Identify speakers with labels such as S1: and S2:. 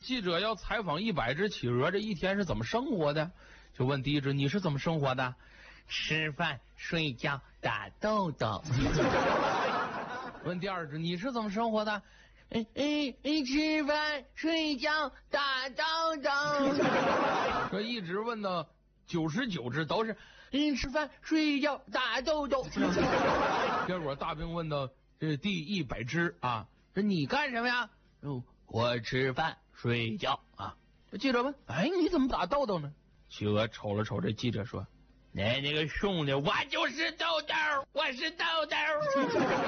S1: 记者要采访100只企鹅，这一天是怎么生活的？就问第一只，你是怎么生活的？
S2: 吃饭、睡觉、打豆豆。
S1: 问第二只，你是怎么生活的？
S2: 吃饭、睡觉、打豆豆。
S1: 这一直问到99只都是
S2: 吃饭、睡觉、打豆豆。
S1: 结果大兵问到这第100只啊，这你干什么呀？
S2: 我吃饭、睡觉啊。
S1: 这记者问，哎，你怎么打豆豆呢？企鹅瞅了瞅这记者说，
S2: 那个兄弟，我就是豆豆，我是豆豆。